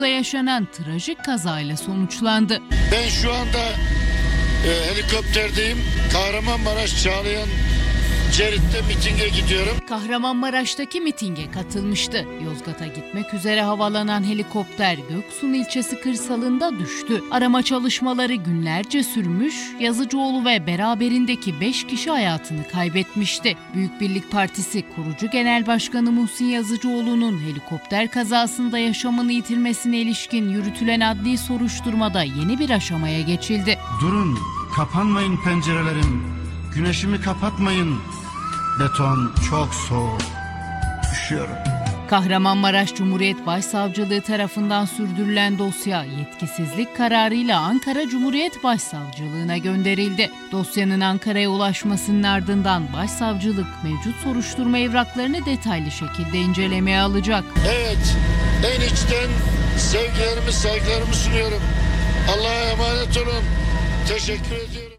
yaşanan trajik kazayla sonuçlandı. Ben şu anda helikopterdeyim. Kahramanmaraş Çağlayan Cerit'te mitinge gidiyorum. Kahramanmaraş'taki mitinge katılmıştı. Yozgat'a gitmek üzere havalanan helikopter Göksun ilçesi kırsalında düştü. Arama çalışmaları günlerce sürmüş, Yazıcıoğlu ve beraberindeki 5 kişi hayatını kaybetmişti. Büyük Birlik Partisi kurucu genel başkanı Muhsin Yazıcıoğlu'nun helikopter kazasında yaşamını yitirmesine ilişkin yürütülen adli soruşturmada yeni bir aşamaya geçildi. Durun, kapanmayın pencerelerim, güneşimi kapatmayın. Beton çok soğuk, üşüyorum. Kahramanmaraş Cumhuriyet Başsavcılığı tarafından sürdürülen dosya yetkisizlik kararıyla Ankara Cumhuriyet Başsavcılığına gönderildi. Dosyanın Ankara'ya ulaşmasının ardından Başsavcılık mevcut soruşturma evraklarını detaylı şekilde incelemeye alacak. Evet, en içten sevgilerimi, saygılarımı sunuyorum. Allah'a emanet olun. Teşekkür ediyorum.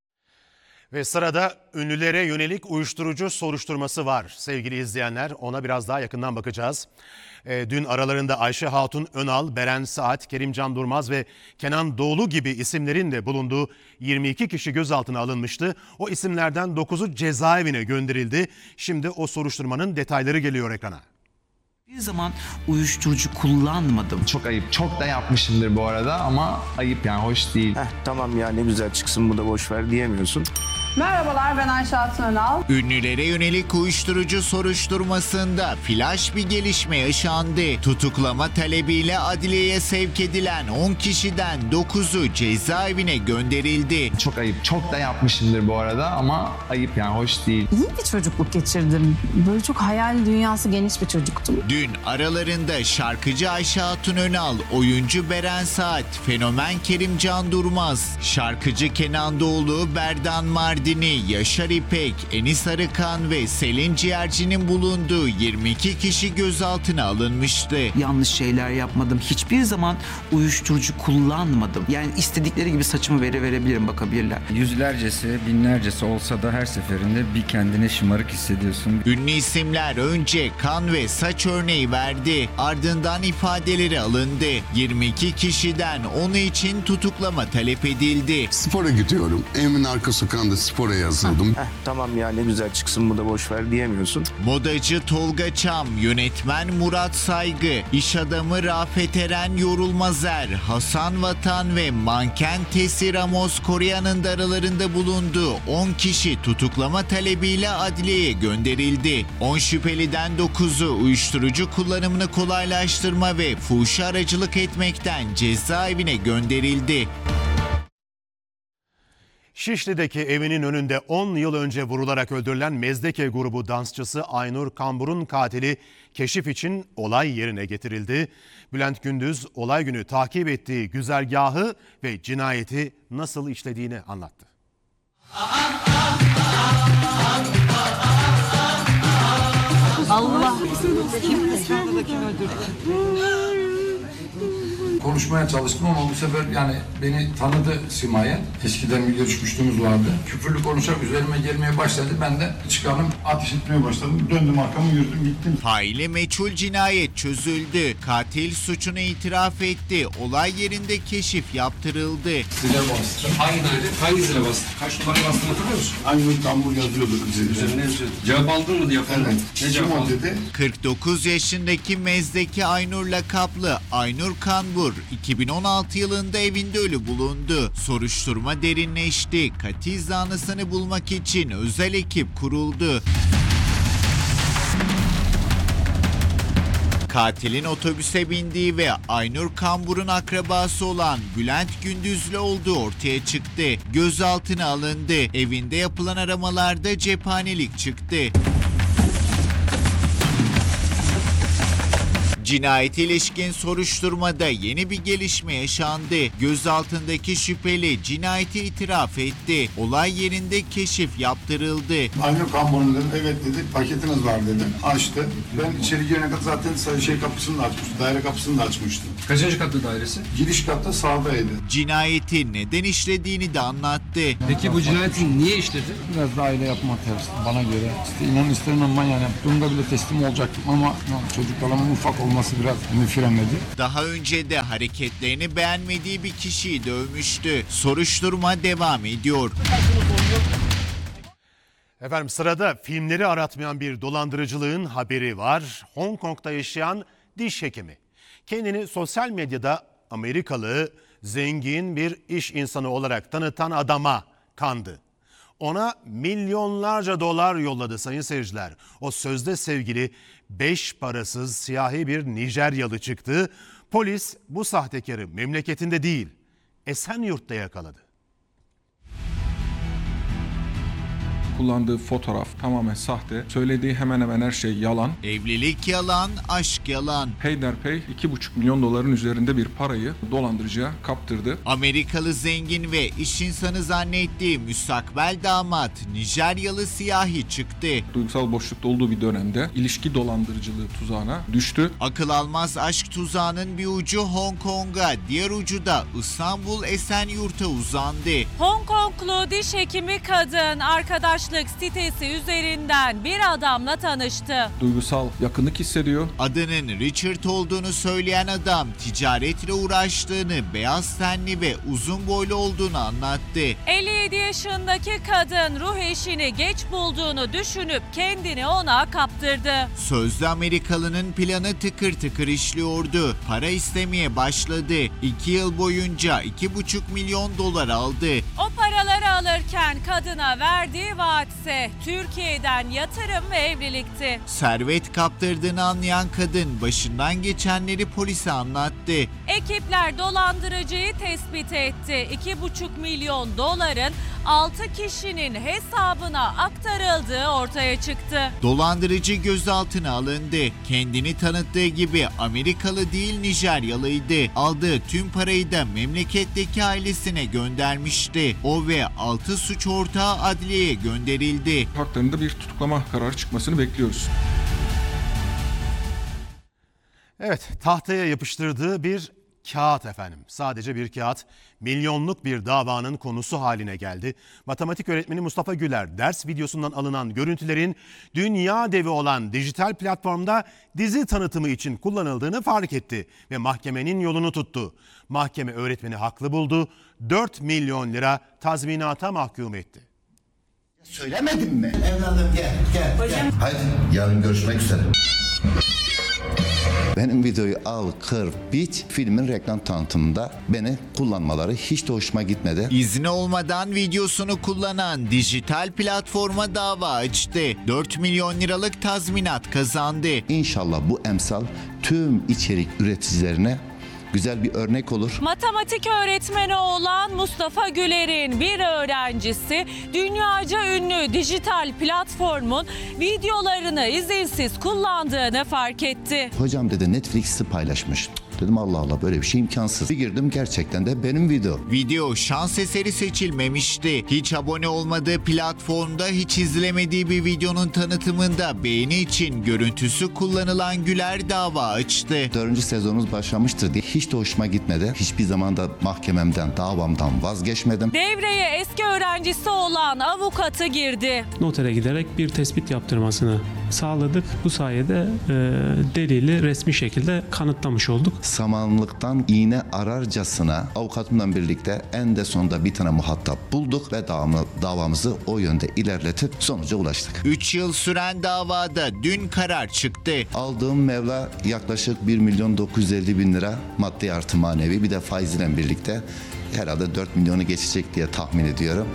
Ve sırada ünlülere yönelik uyuşturucu soruşturması var. Sevgili izleyenler, ona biraz daha yakından bakacağız. Dün aralarında Ayşe Hatun Önal, Beren Saat, Kerimcan Durmaz ve Kenan Doğulu gibi isimlerin de bulunduğu 22 kişi gözaltına alınmıştı. O isimlerden 9'u cezaevine gönderildi. Şimdi o soruşturmanın detayları geliyor ekrana. Bir zaman uyuşturucu kullanmadım. Çok ayıp. Çok da yapmışımdır bu arada ama ayıp yani, hoş değil. Tamam ya, ne güzel çıksın bu da, boş ver diyemiyorsun. Merhabalar, ben Ayşe Hatun Önal. Ünlülere yönelik uyuşturucu soruşturmasında flash bir gelişme yaşandı. Tutuklama talebiyle adliyeye sevk edilen 10 kişiden 9'u cezaevine gönderildi. Çok ayıp. Çok da yapmışımdır bu arada ama ayıp yani, hoş değil. İyi bir çocukluk geçirdim. Böyle çok hayal dünyası geniş bir çocuktum. Dün aralarında şarkıcı Ayşe Hatun Önal, oyuncu Beren Saat, fenomen Kerimcan Durmaz, şarkıcı Kenan Doğulu, Berdan Mardini, Yaşar İpek, Enis Arıkan ve Selin Ciğerci'nin bulunduğu 22 kişi gözaltına alınmıştı. Yanlış şeyler yapmadım. Hiçbir zaman uyuşturucu kullanmadım. Yani istedikleri gibi saçımı verebilirim, bakabilirler. Yüzlercesi, binlercesi olsa da her seferinde bir kendine şımarık hissediyorsun. Ünlü isimler önce kan ve saç örneği verdi. Ardından ifadeleri alındı. 22 kişiden 10'u için tutuklama talep edildi. Spora gidiyorum. Evimin arka sokağında spora yazıldım. Tamam ya, ne güzel çıksın bu da, boş ver diyemiyorsun. Modacı Tolga Çam, yönetmen Murat Saygı, iş adamı Rafet Eren Yorulmazer, Hasan Vatan ve manken Tesi Ramos Korea'nın da aralarında bulunduğu 10 kişi tutuklama talebiyle adliyeye gönderildi. 10 şüpheliden 9'u uyuşturucu kullanımını kolaylaştırma ve fuhuşa aracılık etmekten cezaevine gönderildi. Şişli'deki evinin önünde 10 yıl önce vurularak öldürülen Mezdeke grubu dansçısı Aynur Kambur'un katili keşif için olay yerine getirildi. Bülent Gündüz olay günü takip ettiği güzergahı ve cinayeti nasıl işlediğini anlattı. Allah! Konuşmaya çalıştım ama bu sefer yani beni tanıdı Sima'ya. Eskiden bir görüşmüşlüğümüz vardı. Küfürlü konuşarak üzerime gelmeye başladı. Ben de çıkardım, ateş etmeye başladım. Döndüm arkamı, yürüdüm gittim. Faili meçhul cinayet çözüldü. Katil suçunu itiraf etti. Olay yerinde keşif yaptırıldı. Zile bastı. Hangi zile bastı? Kaç numara bastığını hatırlıyor musun? Aynı tambur yazıyordu üzerine. Cevap aldın mı diye yapalım. Evet. Ne cevap Kim o aldın? dedi? 49 yaşındaki Mezdeki Aynur lakaplı Aynur Kanbur 2016 yılında evinde ölü bulundu. Soruşturma derinleşti. Katil zanlısını bulmak için özel ekip kuruldu. Katilin otobüse bindiği ve Aynur Kambur'un akrabası olan Bülent Gündüz'le olduğu ortaya çıktı. Gözaltına alındı. Evinde yapılan aramalarda cephanelik çıktı. Cinayete ilişkin soruşturmada yeni bir gelişme yaşandı. Gözaltındaki şüpheli cinayeti itiraf etti. Olay yerinde keşif yaptırıldı. Aynı kamburun dedim. Evet dedi. Paketiniz var dedim. Açtı. Ben içeri girene kadar zaten kapısını da açmıştım. Daire kapısını da açmıştım. Kaçıncı katlı dairesi? Giriş katta sağdaydı. Cinayeti neden işlediğini de anlattı. Peki bu cinayeti niye işledi? Biraz da aile yapma tersi bana göre. İnan ister inanma yani. Bunda bile teslim olacaktım ama çocuklarımın ufak olması olması biraz beni frenledi. Daha önce de hareketlerini beğenmediği bir kişiyi dövmüştü. Soruşturma devam ediyor. Efendim sırada filmleri aratmayan bir dolandırıcılığın haberi var. Hong Kong'da yaşayan diş hekimi. Kendini sosyal medyada Amerikalı, zengin bir iş insanı olarak tanıtan adama kandı. Ona milyonlarca dolar yolladı sayın seyirciler. O sözde sevgili 5 parasız siyahi bir Nijeryalı çıktı. Polis bu sahtekarı memleketinde değil, Esenyurt'ta yakaladı. Kullandığı fotoğraf tamamen sahte. Söylediği hemen hemen her şey yalan. Evlilik yalan, aşk yalan. Peyderpey 2,5 milyon doların üzerinde bir parayı dolandırıcıya kaptırdı. Amerikalı zengin ve iş insanı zannettiği müstakbel damat Nijeryalı siyahi çıktı. Duygusal boşlukta olduğu bir dönemde ilişki dolandırıcılığı tuzağına düştü. Akıl almaz aşk tuzağının bir ucu Hong Kong'a, diğer ucu da İstanbul Esenyurt'a uzandı. Hong Konglu diş hekimi kadın arkadaşlık sitesi üzerinden bir adamla tanıştı. Duygusal yakınlık hissediyor. Adının Richard olduğunu söyleyen adam ticaretle uğraştığını, beyaz tenli ve uzun boylu olduğunu anlattı. 57 yaşındaki kadın ruh eşini geç bulduğunu düşünüp kendini ona kaptırdı. Sözde Amerikalının planı tıkır tıkır işliyordu. Para istemeye başladı. 2 yıl boyunca 2,5 milyon dolar aldı. O paraları alırken kadına verdiği vaatse Türkiye'den yatırım ve evlilikti. Servet kaptırdığını anlayan kadın başından geçenleri polise anlattı. Ekipler dolandırıcıyı tespit etti. 2,5 milyon doların 6 kişinin hesabına aktarıldığı ortaya çıktı. Dolandırıcı gözaltına alındı. Kendini tanıttığı gibi Amerikalı değil Nijeryalıydı. Aldığı tüm parayı da memleketteki ailesine göndermişti. O ve 6 suç ortağı adliyeye gönderildi. Haklarında bir tutuklama kararı çıkmasını bekliyoruz. Evet, tahtaya yapıştırdığı bir kağıt efendim. Sadece bir kağıt milyonluk bir davanın konusu haline geldi. Matematik öğretmeni Mustafa Güler ders videosundan alınan görüntülerin dünya devi olan dijital platformda dizi tanıtımı için kullanıldığını fark etti ve mahkemenin yolunu tuttu. Mahkeme öğretmeni haklı buldu. 4 milyon lira tazminata mahkum etti. Söylemedim mi? Evladım gel. Hadi yarın görüşmek üzere. Benim videoyu al, kır, biç, filmin reklam tanıtımında beni kullanmaları hiç de hoşuma gitmedi. İzni olmadan videosunu kullanan dijital platforma dava açtı. 4 milyon liralık tazminat kazandı. İnşallah bu emsal tüm içerik üreticilerine güzel bir örnek olur. Matematik öğretmeni olan Mustafa Güler'in bir öğrencisi dünyaca ünlü dijital platformun videolarını izinsiz kullandığını fark etti. Hocam dedi Netflix'i paylaşmış. Dedim Allah Allah böyle bir şey imkansız. Bir girdim gerçekten de benim video. Video şans eseri seçilmemişti. Hiç abone olmadığı platformda hiç izlemediği bir videonun tanıtımında beğeni için görüntüsü kullanılan Güler dava açtı. 4. sezonumuz başlamıştır diye hiç de hoşuma gitmedi. Hiçbir zaman da mahkememden, davamdan vazgeçmedim. Devreye eski öğrencisi olan avukatı girdi. Notere giderek bir tespit yaptırmasını sağladık. Bu sayede delili resmi şekilde kanıtlamış olduk. Samanlıktan iğne ararcasına avukatımla birlikte en de sonunda bir tane muhatap bulduk ve davamızı o yönde ilerletip sonuca ulaştık. 3 yıl süren davada dün karar çıktı. Aldığım meblağ yaklaşık 1.950.000 lira maddi artı manevi, bir de faiziyle birlikte herhalde 4 milyonu geçecek diye tahmin ediyorum.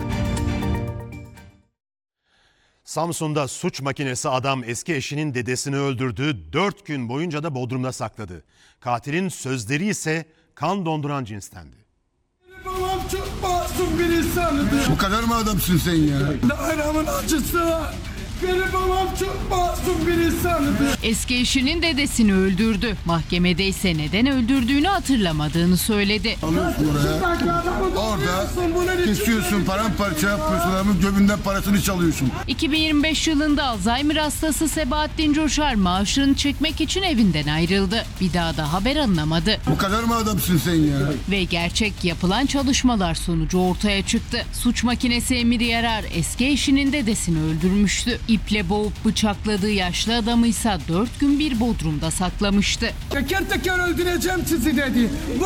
Samsun'da suç makinesi adam eski eşinin dedesini öldürdü. 4 gün boyunca da Bodrum'da sakladı. Katilin sözleri ise kan donduran cinstendi. Babam çok masum bir insandı. Bu kadar mı adamsın sen ya? Dairamın acısı var. Benim babam çok masum bir insandı. Eski eşinin dedesini öldürdü. Mahkemede ise neden öldürdüğünü hatırlamadığını söyledi. Alıyorsun orada kesiyorsun, paramparça yapıyorsun, adamın göbünden parasını çalıyorsun. 2025 yılında Alzheimer hastası Sebahattin Coşar maaşını çekmek için evinden ayrıldı. Bir daha da haber alınamadı. Bu kadar mı adamsın sen ya? Ve gerçek yapılan çalışmalar sonucu ortaya çıktı. Suç makinesi Emir Yarar eski eşinin dedesini öldürmüştü. İple boğup bıçakladığı yaşlı adamı ise 4 gün bir bodrumda saklamıştı. Teker teker öldüreceğim sizi dedi.